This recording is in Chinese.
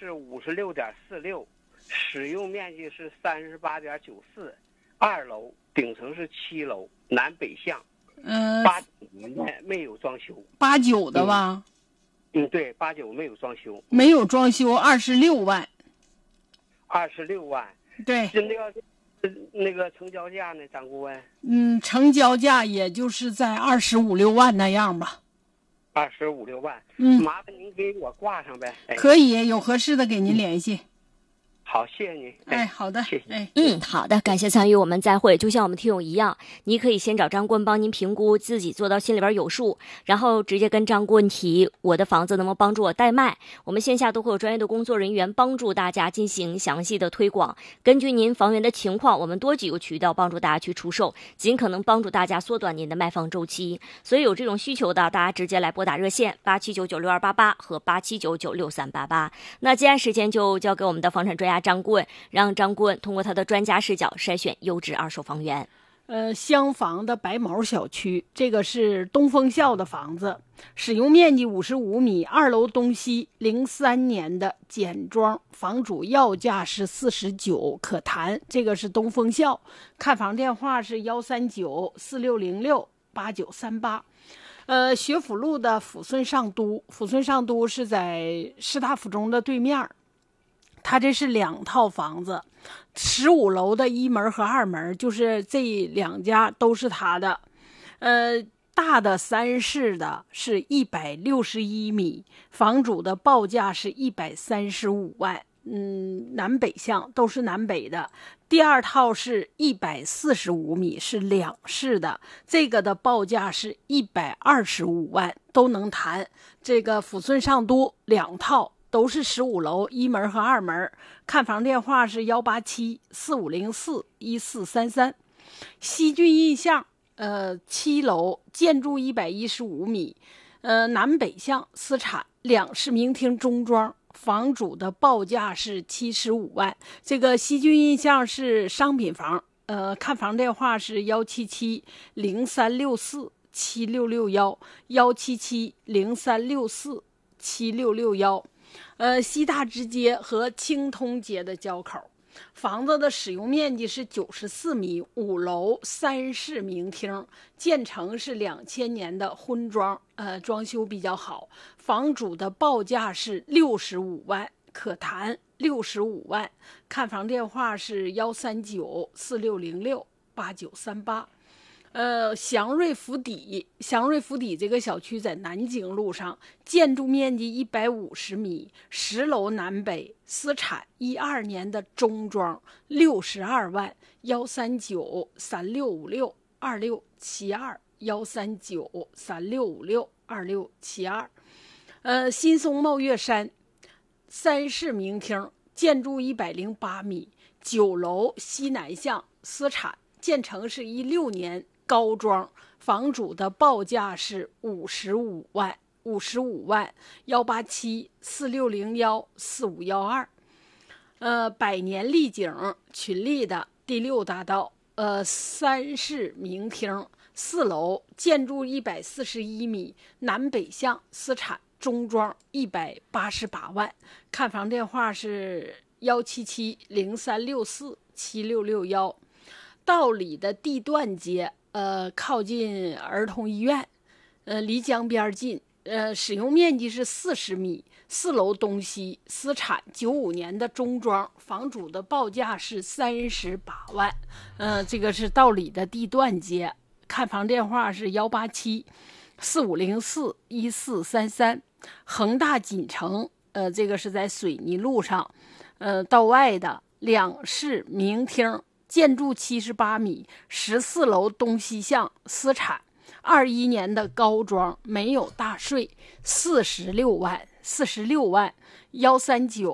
是56.46，使用面积是38.94，二楼，顶层是7楼，南北向。89年没有装修。 89的吧？ 对，89没有装修。 没有装修，26万。 26万。 对。 那个成交价呢，张顾问？ 成交价也就是在25、26万那样吧。 25、6万。麻烦您给我挂上呗。 可以，有合适的给您联系。 好，谢谢您。 好的， 谢谢。 好的，感谢参与，我们再会。就像我们听友一样，你可以先找张顾问帮您评估，自己做到心里边有数，然后直接跟张顾问提我的房子能不能帮助我代卖。我们线下都会有专业的工作人员帮助大家进行详细的推广，根据您房源的情况，我们多几个渠道帮助大家去出售，尽可能帮助大家缩短您的卖房周期。所以有这种需求的，大家直接来拨打热线87996288和87996388。那接下来时间就交给我们的房产专家张顾问，让张顾问通过他的专家视角筛选优质二手房源。 厢房的白毛小区，这个是东风校的房子，使用面积55米，二楼东西，03年的简装，房主要价是49，可谈。这个是东风校，看房电话是13946068938。学府路的抚顺上都，抚顺上都是在师大附中的对面。他这是2套房子，15楼的1门和2门，就是这2家都是他的。大的3室的是161米，房主的报价是135万。南北向，都是南北的。第2套是145米，是2室的，这个的报价是125万，都能谈。这个抚顺上都2套。都是15楼1门和2门，看房电话是18745041433。西郡印象7楼，建筑115米，南北向，私产，2室明厅中装，房主的报价是75万。这个西郡印象是商品房，看房电话是17703647661，17703647661。西大直街和青通街的交口，房子的使用面积是94米，5楼3室明厅，建成是2000年的婚装，装修比较好。房主的报价是65万，可谈65万。看房电话是13946068938。祥瑞府邸这个小区在南京路上，建筑面积150米，10楼南北，私产，12年的中装，62万。13936562672，13936562672。新松茂月山3室明厅，建筑108米，9楼西南向，私产，建成是16年高装，房主的报价是55万，18746014512。百年丽景群力的第6大道，3室明厅，4楼，建筑141米，南北向，私产，中装，188万。看房电话是17703647661。道里的地段街，靠近儿童医院，离江边近，使用面积是40米，4楼东西，私产，95年的中装，房主的报价是38万。这个是道里的地段街，看房电话是18745041433。恒大锦城，这个是在水泥路上，道外的2室明厅，建筑78米，14楼东西向，私产，21年的高装，没有大税，46万，139